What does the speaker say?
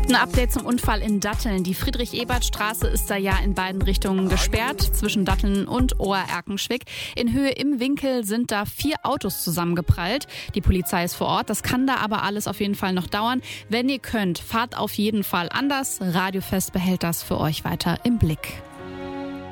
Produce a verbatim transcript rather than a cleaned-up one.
Ein Update zum Unfall in Datteln. Die Friedrich-Ebert-Straße ist da ja in beiden Richtungen gesperrt, zwischen Datteln und Ohr-Erkenschwick. In Höhe im Winkel sind da vier Autos zusammengeprallt. Die Polizei ist vor Ort. Das kann da aber alles auf jeden Fall noch dauern. Wenn ihr könnt, fahrt auf jeden Fall anders. Radiofest behält das für euch weiter im Blick.